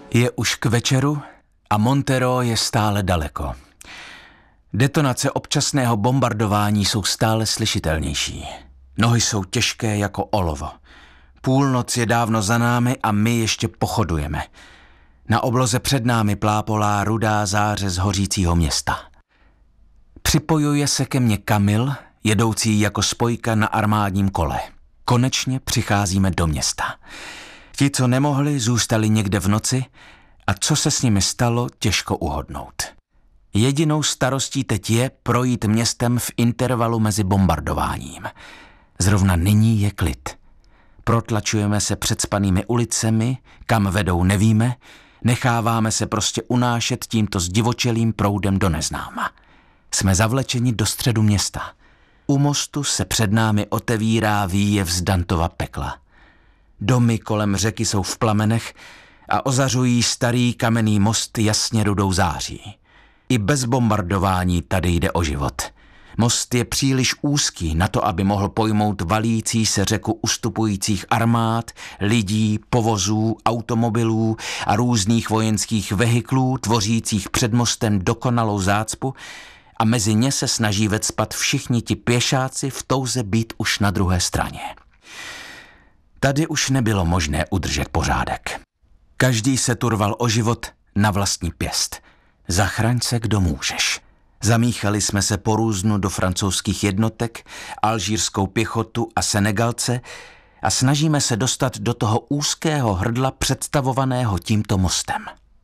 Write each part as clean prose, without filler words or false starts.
Je už k večeru a Montero je stále daleko. Detonace občasného bombardování jsou stále slyšitelnější. Nohy jsou těžké jako olovo. Půlnoc je dávno za námi a my ještě pochodujeme. Na obloze před námi plápolá rudá záře z hořícího města. Připojuje se ke mně Kamil, jedoucí jako spojka na armádním kole. Konečně přicházíme do města. Ti, co nemohli, zůstali někde v noci a co se s nimi stalo, těžko uhodnout. Jedinou starostí teď je projít městem v intervalu mezi bombardováním. Zrovna nyní je klid. Protlačujeme se předspanými ulicemi, kam vedou nevíme, necháváme se prostě unášet tímto zdivočelým proudem do neznáma. Jsme zavlečeni do středu města. U mostu se před námi otevírá výjev z Dantova pekla. Domy kolem řeky jsou v plamenech a ozařují starý kamenný most jasně rudou září. I bez bombardování tady jde o život. Most je příliš úzký na to, aby mohl pojmout valící se řeku ustupujících armád, lidí, povozů, automobilů a různých vojenských vehiklů, tvořících před mostem dokonalou zácpu, a mezi ně se snaží vecpat všichni ti pěšáci v touze být už na druhé straně. Tady už nebylo možné udržet pořádek. Každý se turval o život na vlastní pěst. Zachraň se, kdo můžeš. Zamíchali jsme se po různu do francouzských jednotek, alžírskou pěchotu a Senegalce a snažíme se dostat do toho úzkého hrdla představovaného tímto mostem.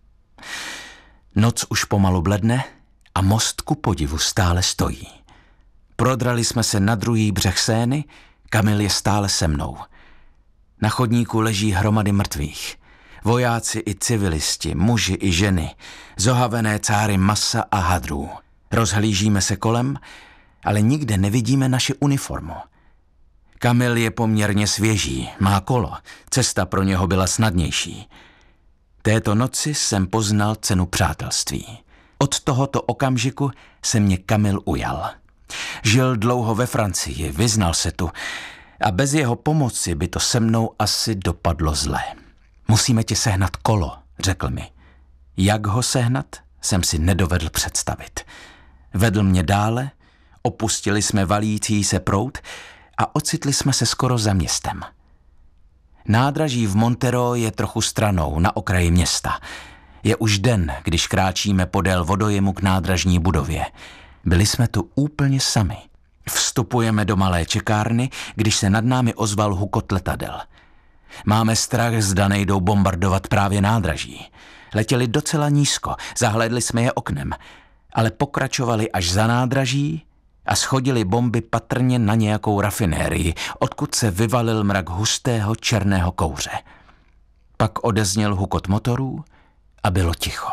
Noc už pomalu bledne a most ku podivu stále stojí. Prodrali jsme se na druhý břeh Sény, Kamil je stále se mnou. Na chodníku leží hromady mrtvých. Vojáci i civilisti, muži i ženy, zohavené cáry masa a hadrů. Rozhlížíme se kolem, ale nikde nevidíme naši uniformu. Kamil je poměrně svěží, má kolo, cesta pro něho byla snadnější. Této noci jsem poznal cenu přátelství. Od tohoto okamžiku se mě Kamil ujal. Žil dlouho ve Francii, vyznal se tu a bez jeho pomoci by to se mnou asi dopadlo zle. Musíme ti sehnat kolo, řekl mi. Jak ho sehnat, jsem si nedovedl představit. Vedl mě dále, opustili jsme valící se proud a ocitli jsme se skoro za městem. Nádraží v Montero je trochu stranou na okraji města. Je už den, když kráčíme podél vodojemu k nádražní budově. Byli jsme tu úplně sami. Vstupujeme do malé čekárny, když se nad námi ozval hukot letadel. Máme strach, zda nejdou bombardovat právě nádraží. Letěli docela nízko, zahlédli jsme je oknem, ale pokračovali až za nádraží a shodili bomby patrně na nějakou rafinérii, odkud se vyvalil mrak hustého černého kouře. Pak odezněl hukot motorů a bylo ticho.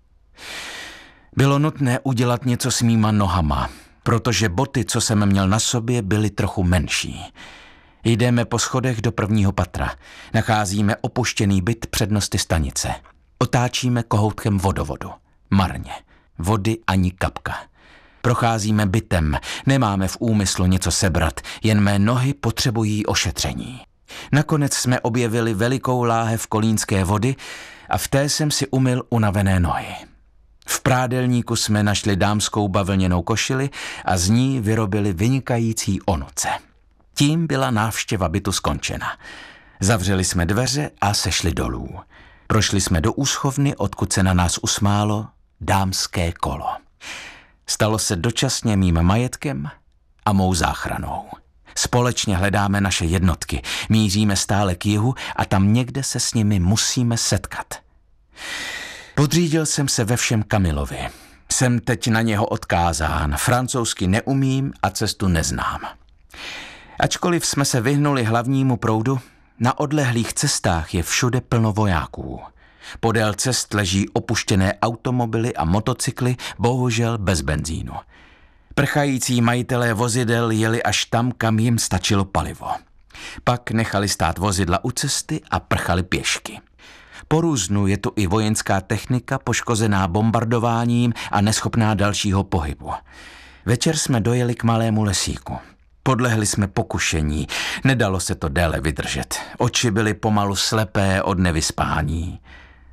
Bylo nutné udělat něco s mýma nohama, protože boty, co jsem měl na sobě, byly trochu menší. Jdeme po schodech do prvního patra. Nacházíme opuštěný byt přednosti stanice. Otáčíme kohoutkem vodovodu. Marně. Vody ani kapka. Procházíme bytem. Nemáme v úmyslu něco sebrat, jen mé nohy potřebují ošetření. Nakonec jsme objevili velikou láhev kolínské vody a v té jsem si umyl unavené nohy. V prádelníku jsme našli dámskou bavlněnou košili a z ní vyrobili vynikající onuce. Tím byla návštěva bytu skončena. Zavřeli jsme dveře a sešli dolů. Prošli jsme do úschovny, odkud se na nás usmálo dámské kolo. Stalo se dočasně mým majetkem a mou záchranou. Společně hledáme naše jednotky, míříme stále k jihu a tam někde se s nimi musíme setkat. Podřídil jsem se ve všem Kamilovi. Jsem teď na něho odkázán, francouzsky neumím a cestu neznám. Ačkoliv jsme se vyhnuli hlavnímu proudu, na odlehlých cestách je všude plno vojáků. Podél cest leží opuštěné automobily a motocykly, bohužel bez benzínu. Prchající majitelé vozidel jeli až tam, kam jim stačilo palivo. Pak nechali stát vozidla u cesty a prchali pěšky. Po různu je tu i vojenská technika poškozená bombardováním a neschopná dalšího pohybu. Večer jsme dojeli k malému lesíku. Podlehli jsme pokušení, nedalo se to déle vydržet. Oči byly pomalu slepé od nevyspání.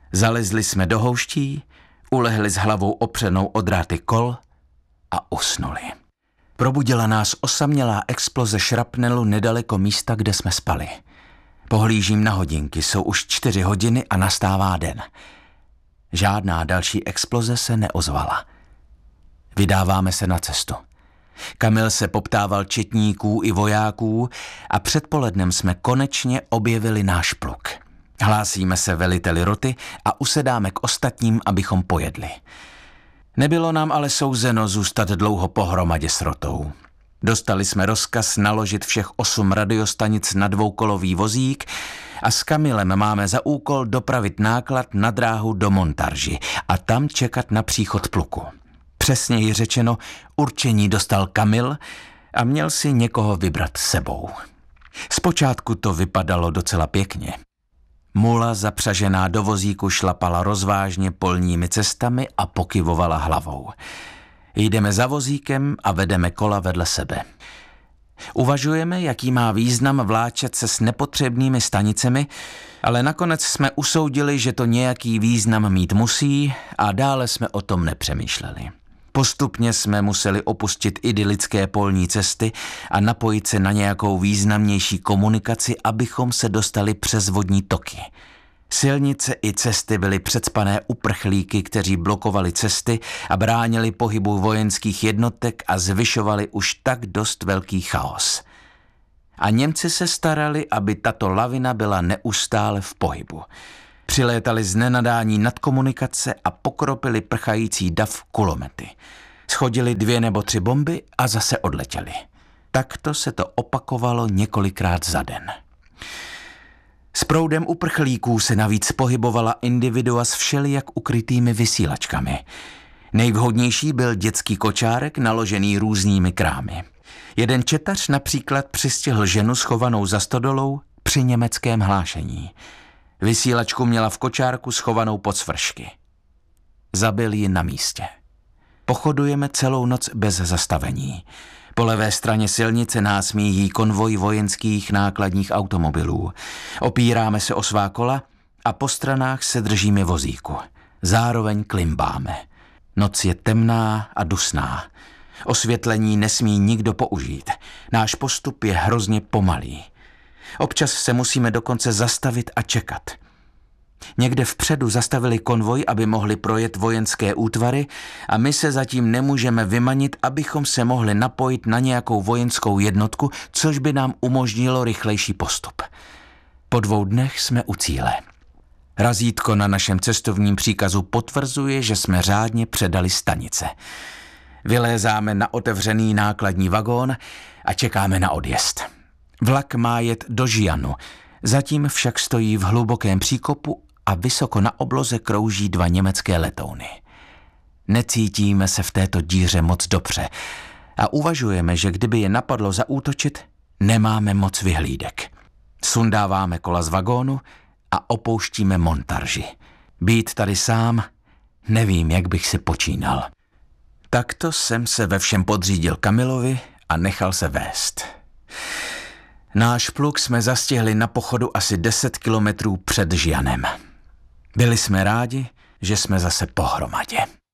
Zalezli jsme do houští, ulehli s hlavou opřenou o dráty kol a usnuli. Probudila nás osamělá exploze šrapnelu nedaleko místa, kde jsme spali. Pohlížím na hodinky, jsou už 4 hodiny a nastává den. Žádná další exploze se neozvala. Vydáváme se na cestu. Kamil se poptával četníků i vojáků a předpolednem jsme konečně objevili náš pluk. Hlásíme se veliteli roty a usedáme k ostatním, abychom pojedli. Nebylo nám ale souzeno zůstat dlouho pohromadě s rotou. Dostali jsme rozkaz naložit všech 8 radiostanic na dvoukolový vozík a s Kamilem máme za úkol dopravit náklad na dráhu do Montarži a tam čekat na příchod pluku. Přesněji řečeno, určení dostal Kamil a měl si někoho vybrat sebou. Zpočátku to vypadalo docela pěkně. Mula zapřažená do vozíku šlapala rozvážně polními cestami a pokyvovala hlavou. Jdeme za vozíkem a vedeme kola vedle sebe. Uvažujeme, jaký má význam vláčet se s nepotřebnými stanicemi, ale nakonec jsme usoudili, že to nějaký význam mít musí a dále jsme o tom nepřemýšleli. Postupně jsme museli opustit idylické polní cesty a napojit se na nějakou významnější komunikaci, abychom se dostali přes vodní toky. Silnice i cesty byly přecpané uprchlíky, kteří blokovali cesty a bránili pohybu vojenských jednotek a zvyšovali už tak dost velký chaos. A Němci se starali, aby tato lavina byla neustále v pohybu. Přilétali z nenadání nad komunikace a pokropili prchající dav kulomety. Schodili 2 nebo 3 bomby a zase odletěli. Takto se to opakovalo několikrát za den. S proudem uprchlíků se navíc pohybovala individua s všelijak ukrytými vysílačkami. Nejvhodnější byl dětský kočárek naložený různými krámy. Jeden četař například přistihl ženu schovanou za stodolou při německém hlášení. Vysílačku měla v kočárku schovanou pod svršky. Zabil ji na místě. Pochodujeme celou noc bez zastavení. Po levé straně silnice nás míjí konvoj vojenských nákladních automobilů. Opíráme se o svá kola a po stranách se držíme vozíku. Zároveň klimbáme. Noc je temná a dusná. Osvětlení nesmí nikdo použít. Náš postup je hrozně pomalý. Občas se musíme dokonce zastavit a čekat. Někde vpředu zastavili konvoj, aby mohli projet vojenské útvary a my se zatím nemůžeme vymanit, abychom se mohli napojit na nějakou vojenskou jednotku, což by nám umožnilo rychlejší postup. Po 2 dnech jsme u cíle. Razítko na našem cestovním příkazu potvrzuje, že jsme řádně předali stanice. Vylézáme na otevřený nákladní vagón a čekáme na odjezd. Vlak má jet do Žianu, zatím však stojí v hlubokém příkopu a vysoko na obloze krouží 2 německé letouny. Necítíme se v této díře moc dobře a uvažujeme, že kdyby je napadlo zaútočit, nemáme moc vyhlídek. Sundáváme kola z vagónu a opouštíme Montarži. Být tady sám, nevím, jak bych si počínal. Takto jsem se ve všem podřídil Kamilovi a nechal se vést. Náš pluk jsme zastihli na pochodu asi 10 kilometrů před Žianem. Byli jsme rádi, že jsme zase pohromadě.